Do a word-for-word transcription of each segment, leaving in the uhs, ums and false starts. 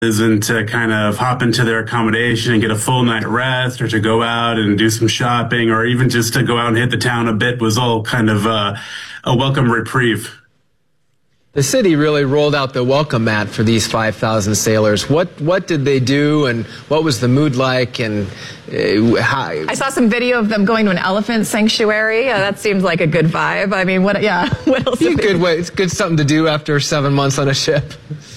and to kind of hop into their accommodation and get a full night rest, or to go out and do some shopping, or even just to go out and hit the town a bit, was all kind of uh, a welcome reprieve. The city really rolled out the welcome mat for these five thousand sailors. What what did they do, and what was the mood like? And uh, how? I saw some video of them going to an elephant sanctuary. Uh, that seems like a good vibe. I mean, what? Yeah, what else? Be a good way. It's good something to do after seven months on a ship.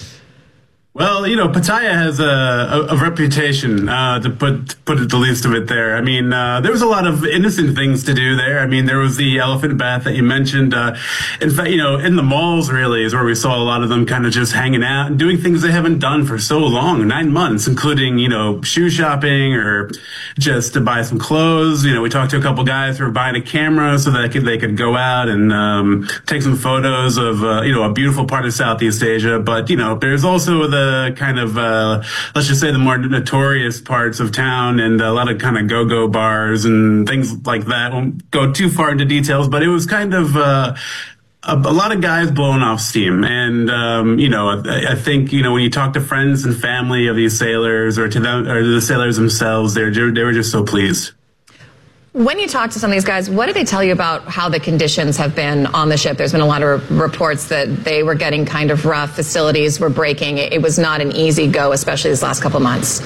Well, you know, Pattaya has a, a, a reputation, uh, to put to put it the least of it there. I mean, uh, there was a lot of innocent things to do there. I mean, there was the elephant bath that you mentioned. Uh, in fact, you know, in the malls really is where we saw a lot of them kind of just hanging out and doing things they haven't done for so long, nine months, including, you know, shoe shopping or just to buy some clothes. You know, we talked to a couple guys who were buying a camera so that they could, they could go out and um, take some photos of, uh, you know, a beautiful part of Southeast Asia. But, you know, there's also the kind of, uh, let's just say the more notorious parts of town, and a lot of kind of go-go bars and things like that. Won't go too far into details, but it was kind of, uh, a, a lot of guys blowing off steam. And, um, you know, I, I think, you know, when you talk to friends and family of these sailors, or to them, or the sailors themselves, they're, they were just so pleased. When you talk to some of these guys, what did they tell you about how the conditions have been on the ship? There's been a lot of reports that they were getting kind of rough. Facilities were breaking. It was not an easy go, especially these last couple of months.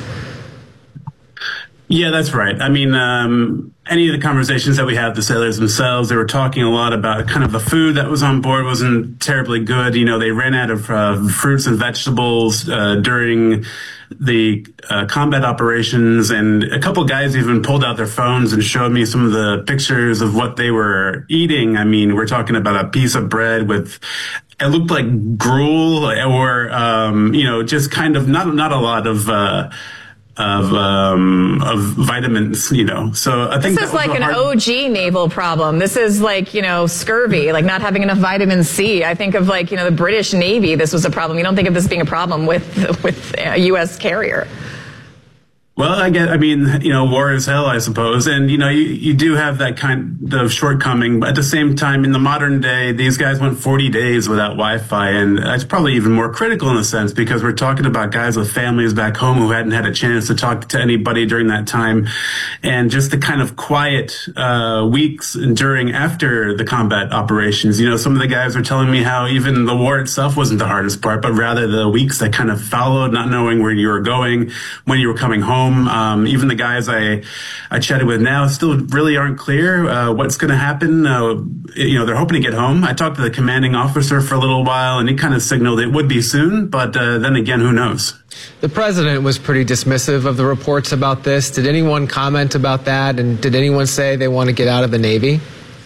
Yeah, that's right. I mean, um, any of the conversations that we had with the sailors themselves, they were talking a lot about kind of the food that was on board wasn't terribly good. You know, they ran out of uh, fruits and vegetables uh, during the uh, combat operations, and a couple guys even pulled out their phones and showed me some of the pictures of what they were eating. I mean, we're talking about a piece of bread with, it looked like gruel, or, um, you know, just kind of not, not a lot of, uh, of um of vitamins, you know. So I think this is like an hard... O G naval problem. This is like, you know, scurvy, like not having enough vitamin C. I think of, like, you know, the British Navy. This was a problem. You don't think of this being a problem with with a U S carrier? Well, I get, I mean, you know, war is hell, I suppose. And, you know, you, you do have that kind of shortcoming. But at the same time, in the modern day, these guys went forty days without Wi-Fi. And that's probably even more critical in a sense, because we're talking about guys with families back home who hadn't had a chance to talk to anybody during that time. And just the kind of quiet uh, weeks during, after the combat operations. You know, some of the guys were telling me how even the war itself wasn't the hardest part, but rather the weeks that kind of followed, not knowing where you were going, when you were coming home. Um, even the guys I, I chatted with now still really aren't clear uh, what's going to happen. Uh, you know, they're hoping to get home. I talked to the commanding officer for a little while, and he kind of signaled it would be soon. But uh, then again, who knows? The president was pretty dismissive of the reports about this. Did anyone comment about that? And did anyone say they want to get out of the Navy?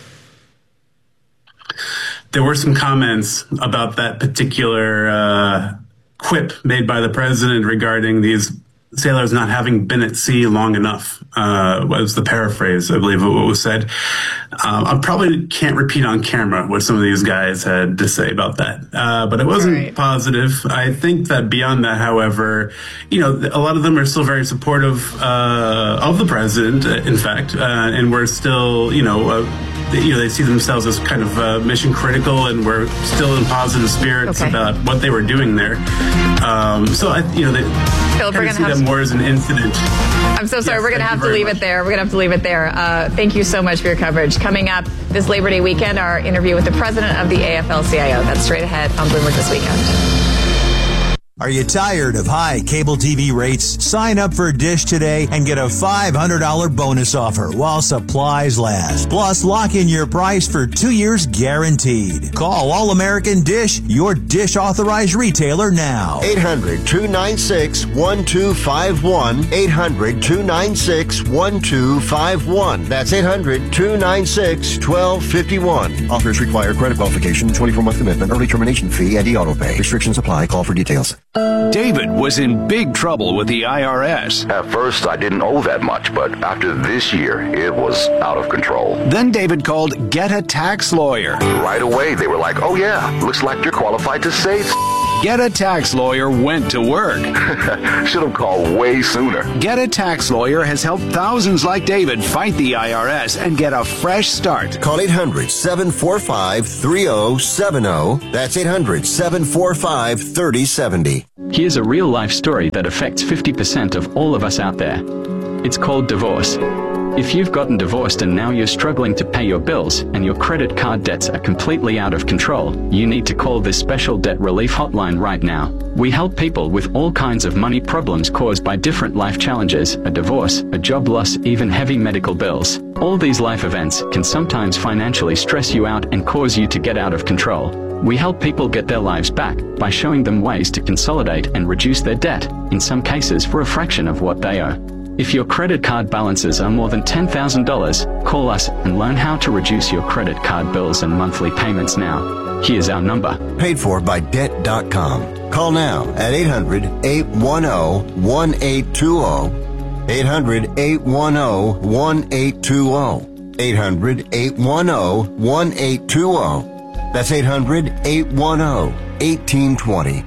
There were some comments about that particular uh, quip made by the president regarding these sailors not having been at sea long enough, uh, was the paraphrase, I believe, of what was said. Um, I probably can't repeat on camera what some of these guys had to say about that, uh, but it wasn't right. positive. I think that beyond that, however, you know, a lot of them are still very supportive uh, of the president, in fact, uh, and we're still, you know, uh, you know, they see themselves as kind of uh, mission critical, and we're still in positive spirits okay. about what they were doing there. Um, so, I, you know, they Philip, kind of see that more as an incident. I'm so sorry. Yes, we're going to have to leave much. it there. We're going to have to leave it there. Uh, thank you so much for your coverage. Coming up this Labor Day weekend, our interview with the president of the A F L C I O. That's straight ahead on Bloomberg This Weekend. Are you tired of high cable T V rates? Sign up for Dish today and get a five hundred dollars bonus offer while supplies last. Plus, lock in your price for two years guaranteed. Call All American Dish, your Dish authorized retailer now. eight hundred, two nine six, one two five one. eight hundred, two nine six, one two five one. That's eight hundred, two nine six, one two five one. Offers require credit qualification, twenty-four month commitment, early termination fee, and e-auto pay. Restrictions apply. Call for details. David was in big trouble with the I R S. At first, I didn't owe that much, but after this year, it was out of control. Then David called Get a Tax Lawyer. Right away, they were like, oh yeah, looks like you're qualified to save. Get a Tax Lawyer went to work. Should have called way sooner. Get a Tax Lawyer has helped thousands like David fight the I R S and get a fresh start. Call eight hundred, seven four five, three oh seven oh. That's eight hundred, seven four five, three oh seven oh. Here's a real-life story that affects fifty percent of all of us out there. It's called divorce. If you've gotten divorced and now you're struggling to pay your bills and your credit card debts are completely out of control, you need to call this special debt relief hotline right now. We help people with all kinds of money problems caused by different life challenges, a divorce, a job loss, even heavy medical bills. All these life events can sometimes financially stress you out and cause you to get out of control. We help people get their lives back by showing them ways to consolidate and reduce their debt, in some cases for a fraction of what they owe. If your credit card balances are more than ten thousand dollars, call us and learn how to reduce your credit card bills and monthly payments now. Here's our number. Paid for by debt dot com. Call now at eight hundred, eight one zero, one eight two zero. eight hundred, eight one zero, one eight two zero. eight hundred, eight one zero, one eight two zero. That's eight hundred, eight one zero, one eight two zero.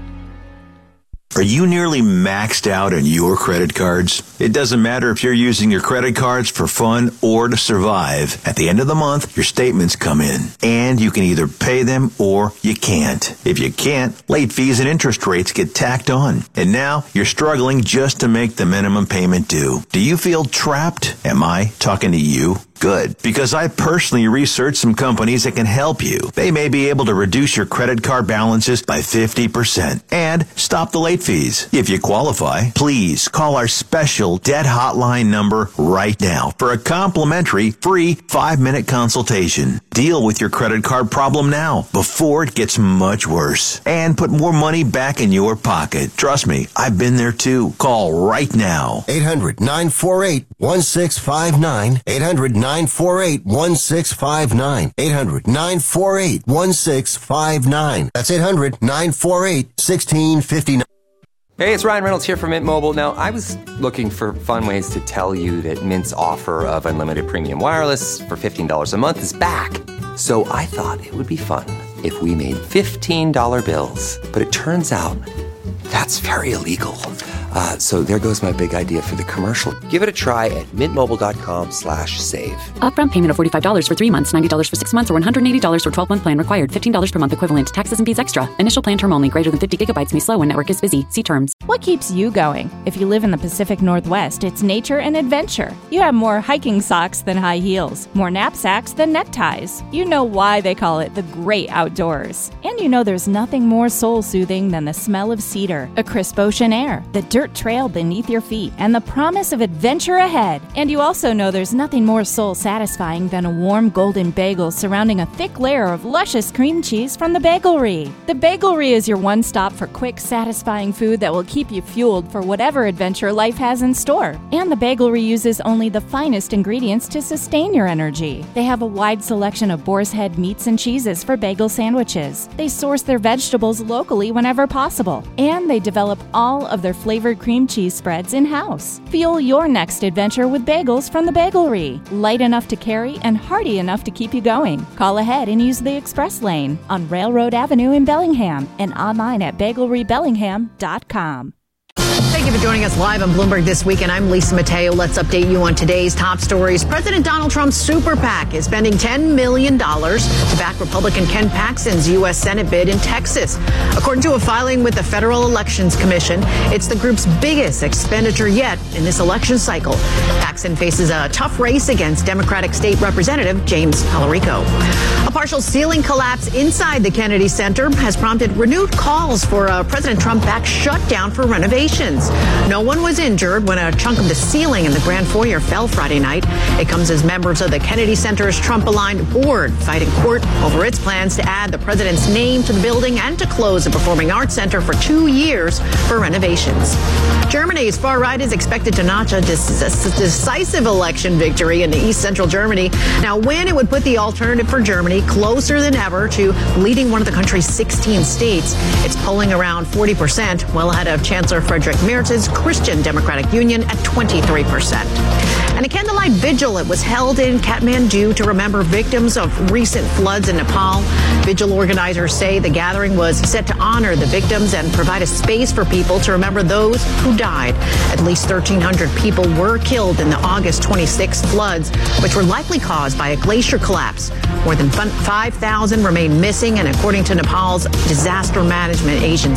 Are you nearly maxed out on your credit cards? It doesn't matter if you're using your credit cards for fun or to survive. At the end of the month, your statements come in, and you can either pay them or you can't. If you can't, late fees and interest rates get tacked on. And now you're struggling just to make the minimum payment due. Do you feel trapped? Am I talking to you? Good, because I personally researched some companies that can help you. They may be able to reduce your credit card balances by fifty percent and stop the late fees. If you qualify, please call our special debt hotline number right now for a complimentary free five-minute consultation. Deal with your credit card problem now before it gets much worse and put more money back in your pocket. Trust me, I've been there too. Call right now. eight hundred, nine four eight, one six five nine. eight hundred, nine four eight, one six five nine. eight hundred, nine four eight, one six five nine. That's eight hundred, nine four eight, one six five nine. Hey, it's Ryan Reynolds here from Mint Mobile. Now, I was looking for fun ways to tell you that Mint's offer of unlimited premium wireless for fifteen dollars a month is back. So I thought it would be fun if we made fifteen dollar bills. But it turns out that's very illegal. Uh, so there goes my big idea for the commercial. Give it a try at mintmobile.com slash save. Upfront payment of forty-five dollars for three months, ninety dollars for six months, or one hundred eighty dollars for twelve-month plan required. fifteen dollars per month equivalent. Taxes and fees extra. Initial plan term only. Greater than fifty gigabytes may slow when network is busy. See terms. What keeps you going? If you live in the Pacific Northwest, it's nature and adventure. You have more hiking socks than high heels, more knapsacks than neckties. You know why they call it the great outdoors. And you know there's nothing more soul-soothing than the smell of cedar, a crisp ocean air, the dirt trail beneath your feet, and the promise of adventure ahead. And you also know there's nothing more soul-satisfying than a warm golden bagel surrounding a thick layer of luscious cream cheese from the Bagelry. The Bagelry is your one stop for quick, satisfying food that will keep you fueled for whatever adventure life has in store. And the Bagelry uses only the finest ingredients to sustain your energy. They have a wide selection of boar's head meats and cheeses for bagel sandwiches. They source their vegetables locally whenever possible. And they develop all of their flavored cream cheese spreads in-house. Fuel your next adventure with bagels from the Bagelry. Light enough to carry and hearty enough to keep you going. Call ahead and use the express lane on Railroad Avenue in Bellingham and online at bagelry bellingham dot com. Thank you for joining us live on Bloomberg This Week, and I'm Lisa Mateo. Let's update you on today's top stories. President Donald Trump's super PAC is spending ten million dollars to back Republican Ken Paxton's U S Senate bid in Texas. According to a filing with the Federal Elections Commission, it's the group's biggest expenditure yet in this election cycle. Paxton faces a tough race against Democratic State Representative James Talarico. A partial ceiling collapse inside the Kennedy Center has prompted renewed calls for a President Trump-backed shutdown for renovations. No one was injured when a chunk of the ceiling in the Grand Foyer fell Friday night. It comes as members of the Kennedy Center's Trump-aligned board fight in court over its plans to add the president's name to the building and to close the Performing Arts Center for two years for renovations. Germany's far right is expected to notch a decisive election victory in East Central Germany. Now, when it would put the Alternative for Germany closer than ever to leading one of the country's sixteen states. It's polling around forty percent, well ahead of Chancellor Friedrich Merz's Christian Democratic Union at twenty-three percent. And a candlelight vigil it was held in Kathmandu to remember victims of recent floods in Nepal. Vigil organizers say the gathering was set to honor the victims and provide a space for people to remember those who died. At least thirteen hundred people were killed in the August twenty-sixth floods, which were likely caused by a glacier collapse. More than five thousand remain missing, and according to Nepal's disaster management agency,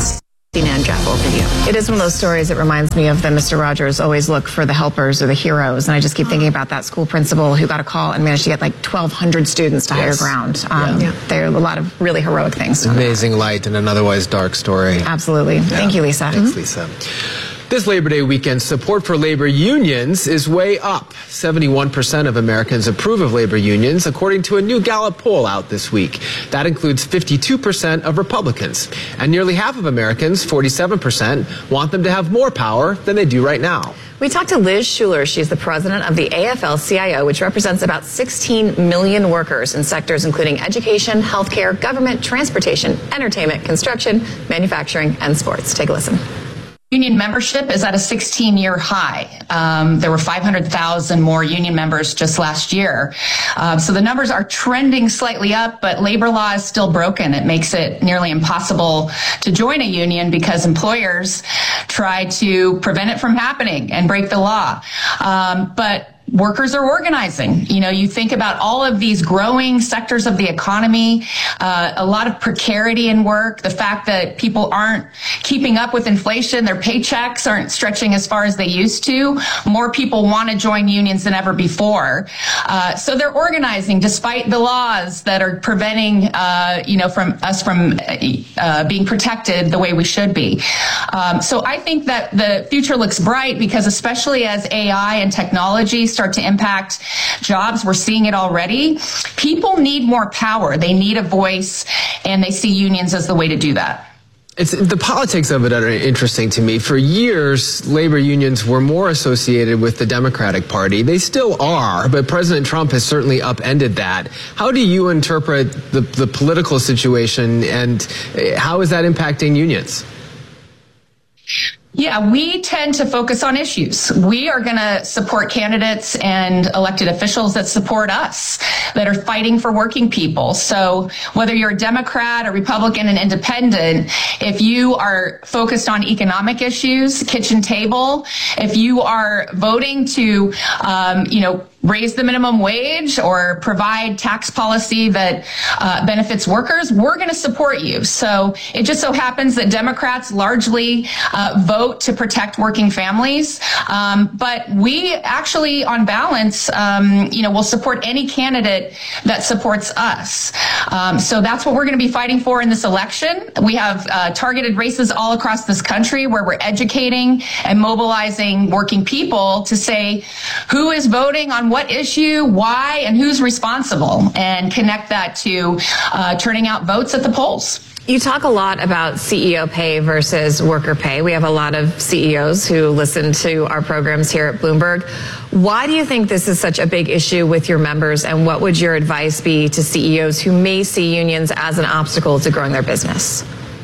And Jeff, over to you. It is one of those stories that reminds me of the Mister Rogers always look for the helpers or the heroes. And I just keep thinking about that school principal who got a call and managed to get like twelve hundred students to Yes. higher ground. Um, Yeah. There are a lot of really heroic things. Amazing light in an otherwise dark story. Absolutely. Yeah. Thank you, Lisa. Thanks, Lisa. This Labor Day weekend, support for labor unions is way up. seventy-one percent of Americans approve of labor unions, according to a new Gallup poll out this week. That includes fifty-two percent of Republicans. And nearly half of Americans, forty-seven percent, want them to have more power than they do right now. We talked to Liz Schuler. She's the president of the A F L C I O, which represents about sixteen million workers in sectors including education, healthcare, government, transportation, entertainment, construction, manufacturing, and sports. Take a listen. Union membership is at a sixteen-year high. Um, there were five hundred thousand more union members just last year. Uh, so the numbers are trending slightly up, but labor law is still broken. It makes it nearly impossible to join a union because employers try to prevent it from happening and break the law. Um, but workers are organizing. You know, you think about all of these growing sectors of the economy, uh, a lot of precarity in work, the fact that people aren't keeping up with inflation, their paychecks aren't stretching as far as they used to. More people want to join unions than ever before. Uh, so they're organizing despite the laws that are preventing, uh, you know, from us from uh, being protected the way we should be. Um, so I think that the future looks bright because especially as A I and technology start to impact jobs, we're seeing it already. People need more power. They need a voice, and they see unions as the way to do that. It's the politics of it are interesting to me. For years, labor unions were more associated with the Democratic Party. They still are, but President Trump has certainly upended that. How do you interpret the, the political situation, and how is that impacting unions? Yeah, we tend to focus on issues. We are going to support candidates and elected officials that support us, that are fighting for working people. So whether you're a Democrat, a Republican, an independent, if you are focused on economic issues, kitchen table, if you are voting to, um, you know, raise the minimum wage or provide tax policy that uh, benefits workers, we're going to support you. So it just so happens that Democrats largely uh, vote to protect working families. Um, but we actually, on balance, um, you know, will support any candidate that supports us. Um, so that's what we're going to be fighting for in this election. We have uh, targeted races all across this country where we're educating and mobilizing working people to say who is voting on what issue, why, and who's responsible, and connect that to uh, turning out votes at the polls. You talk a lot about C E O pay versus worker pay. We have a lot of C E Os who listen to our programs here at Bloomberg. Why do you think this is such a big issue with your members, and what would your advice be to C E Os who may see unions as an obstacle to growing their business?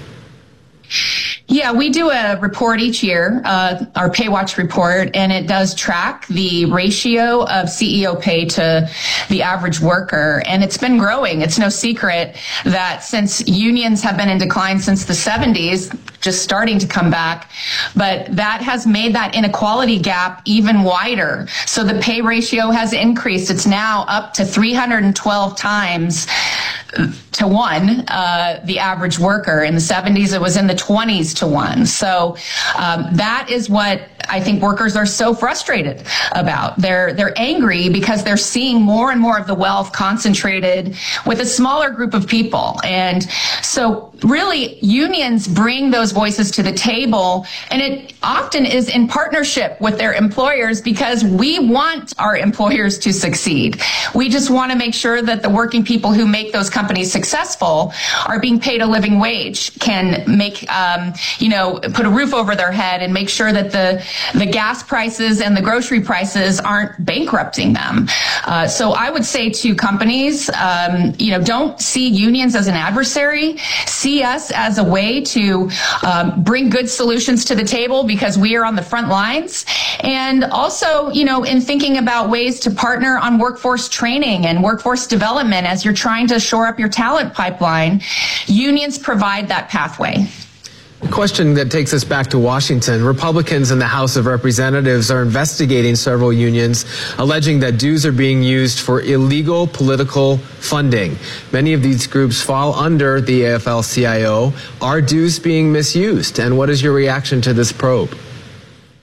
Yeah, we do a report each year, uh, our PayWatch report, and it does track the ratio of C E O pay to the average worker. And it's been growing. It's no secret that since unions have been in decline since the seventies, just starting to come back, but that has made that inequality gap even wider. So the pay ratio has increased. It's now up to three hundred twelve times to one, uh, the average worker. In the seventies, it was in the twenties to one. So um, that is what I think workers are so frustrated about. They're they're angry because they're seeing more and more of the wealth concentrated with a smaller group of people. And so really, unions bring those voices to the table, and it often is in partnership with their employers because we want our employers to succeed. We just want to make sure that the working people who make those companies successful are being paid a living wage, can make, um, you know, put a roof over their head and make sure that the, the gas prices and the grocery prices aren't bankrupting them. Uh, so I would say to companies, um, you know, don't see unions as an adversary. See us as a way to um, bring good solutions to the table because we are on the front lines. And also, you know, in thinking about ways to partner on workforce training and workforce development as you're trying to shore up your talent pipeline, unions provide that pathway. A question that takes us back to Washington. Republicans in the House of Representatives are investigating several unions, alleging that dues are being used for illegal political funding. Many of these groups fall under the A F L C I O. Are dues being misused? And what is your reaction to this probe?